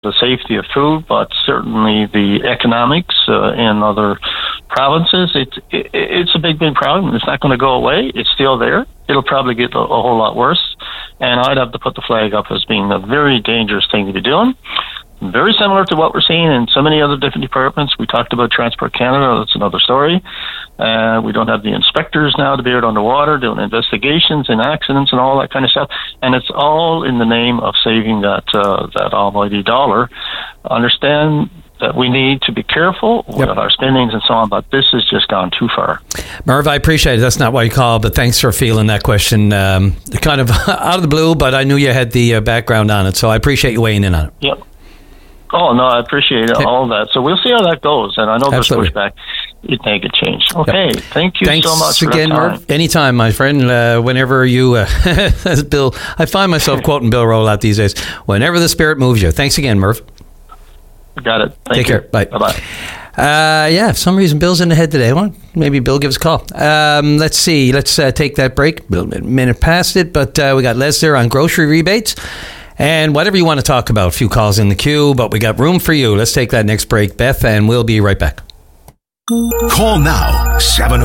the safety of food, but certainly the economics in other provinces. It's a big problem. It's not going to go away. It's still there. It'll probably get a whole lot worse. And I'd have to put the flag up as being a very dangerous thing to be doing. Very similar to what we're seeing in so many other different departments. We talked about Transport Canada. That's another story. We don't have the inspectors now to be out on the water doing investigations and accidents and all that kind of stuff. And it's all in the name of saving that almighty dollar. Understand that we need to be careful with our spendings and so on, but this has just gone too far. Merv, I appreciate it. That's not why you called, but thanks for fielding that question. Kind of out of the blue, but I knew you had the background on it, so I appreciate you weighing in on it. Yep. Oh, no, I appreciate all that. So we'll see how that goes. And I know there's pushback. You'd make a change. Okay. Yep. Thank you so much for again, that time. Merv. Anytime, my friend. Whenever you, as Bill, I find myself quoting Bill Rowlatt these days. Whenever the spirit moves you. Thanks again, Merv. Got it. Take care. Bye. Bye-bye. For some reason, Bill's in the head today. Well, maybe Bill gives a call. Let's see. Let's take that break. A minute past it, but we got Les there on grocery rebates. And whatever you want to talk about, a few calls in the queue, but we got room for you. Let's take that next break, Beth, and we'll be right back. Call now,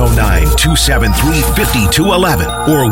709-273-5211 or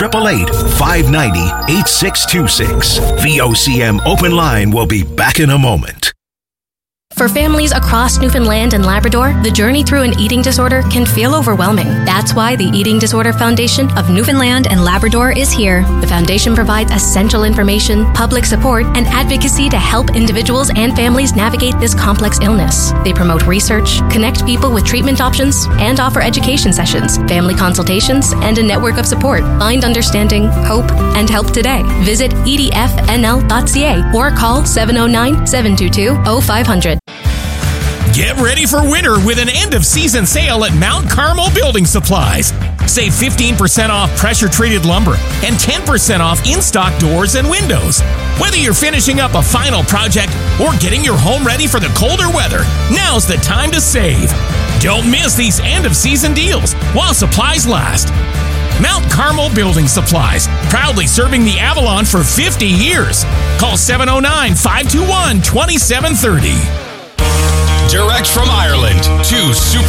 1-888-590-8626. VOCM Open Line will be back in a moment. For families across Newfoundland and Labrador, the journey through an eating disorder can feel overwhelming. That's why the Eating Disorder Foundation of Newfoundland and Labrador is here. The foundation provides essential information, public support, and advocacy to help individuals and families navigate this complex illness. They promote research, connect people with treatment options, and offer education sessions, family consultations, and a network of support. Find understanding, hope, and help today. Visit edfnl.ca or call 709-722-0500. Get ready for winter with an end-of-season sale at Mount Carmel Building Supplies. Save 15% off pressure-treated lumber and 10% off in-stock doors and windows. Whether you're finishing up a final project or getting your home ready for the colder weather, now's the time to save. Don't miss these end-of-season deals while supplies last. Mount Carmel Building Supplies, proudly serving the Avalon for 50 years. Call 709-521-2730. Direct from Ireland to Super